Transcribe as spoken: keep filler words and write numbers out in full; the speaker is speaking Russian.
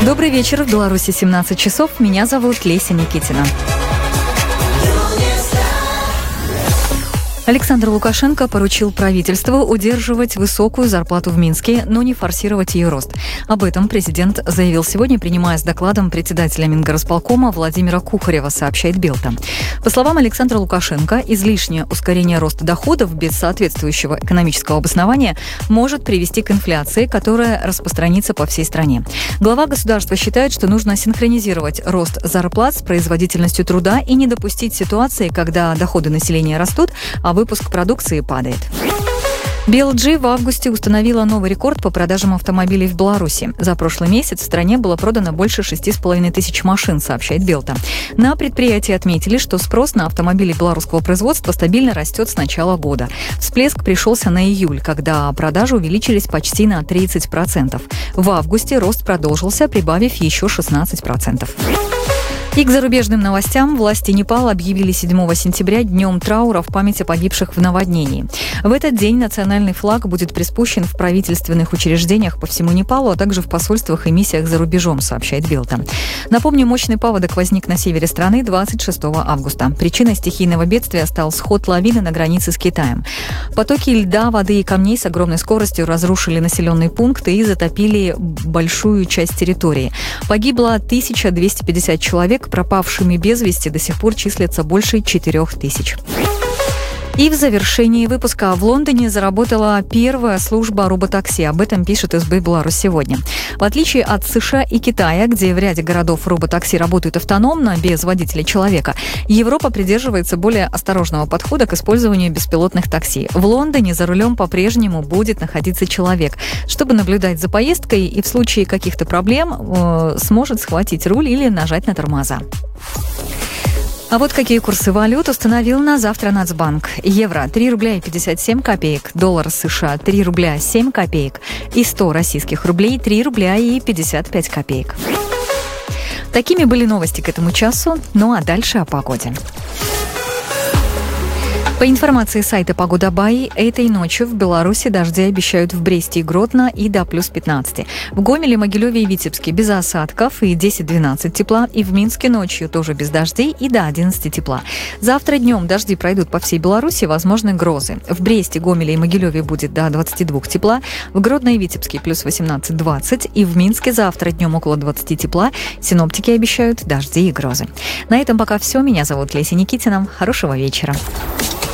Добрый вечер. В Беларуси семнадцать часов. Меня зовут Леся Никитина. Александр Лукашенко поручил правительству удерживать высокую зарплату в Минске, но не форсировать ее рост. Об этом президент заявил сегодня, принимая с докладом председателя Мингорисполкома Владимира Кухарева, сообщает Белта. По словам Александра Лукашенко, излишнее ускорение роста доходов без соответствующего экономического обоснования может привести к инфляции, которая распространится по всей стране. Глава государства считает, что нужно синхронизировать рост зарплат с производительностью труда и не допустить ситуации, когда доходы населения растут, а выпуск продукции падает. би эл джи в августе установила новый рекорд по продажам автомобилей в Беларуси. За прошлый месяц в стране было продано больше шести с половиной тысяч машин, сообщает Белта. На предприятии отметили, что спрос на автомобили белорусского производства стабильно растет с начала года. Всплеск пришелся на июль, когда продажи увеличились почти на тридцать процентов. В августе рост продолжился, прибавив еще шестнадцать процентов. И к зарубежным новостям. Власти Непала объявили седьмого сентября днем траура в память о погибших в наводнении. В этот день национальный флаг будет приспущен в правительственных учреждениях по всему Непалу, а также в посольствах и миссиях за рубежом, сообщает Белта. Напомню, мощный паводок возник на севере страны двадцать шестого августа. Причиной стихийного бедствия стал сход лавины на границе с Китаем. Потоки льда, воды и камней с огромной скоростью разрушили населенные пункты и затопили большую часть территории. Погибло тысяча двести пятьдесят человек, пропавшими без вести до сих пор числятся больше четырех тысяч. И в завершении выпуска в Лондоне заработала первая служба роботакси. Об этом пишет эс бэ Беларусь сегодня. В отличие от США и Китая, где в ряде городов роботакси работают автономно, без водителя человека, Европа придерживается более осторожного подхода к использованию беспилотных такси. В Лондоне за рулем по-прежнему будет находиться человек, чтобы наблюдать за поездкой и в случае каких-то проблем э, сможет схватить руль или нажать на тормоза. А вот какие курсы валют установил на завтра Нацбанк. Евро три рубля и пятьдесят семь копеек, доллар США три рубля семь копеек и сто российских рублей три рубля и пятьдесят пять копеек. Такими были новости к этому часу. Ну а дальше о погоде. По информации сайта Погода.бай, этой ночью в Беларуси дожди обещают в Бресте и Гродно и до плюс пятнадцать. В Гомеле, Могилеве и Витебске без осадков и десять-двенадцать тепла. И в Минске ночью тоже без дождей и до одиннадцати тепла. Завтра днем дожди пройдут по всей Беларуси, возможны грозы. В Бресте, Гомеле и Могилеве будет до двадцати двух тепла. В Гродно и Витебске плюс восемнадцать-двадцать. И в Минске завтра днем около двадцати тепла. Синоптики обещают дожди и грозы. На этом пока все. Меня зовут Леся Никитина. Хорошего вечера.